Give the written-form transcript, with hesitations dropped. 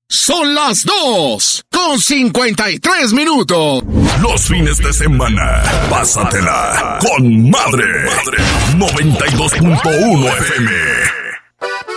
Son las 2:53. Los fines de semana, pásatela con Madre. 92.1 FM.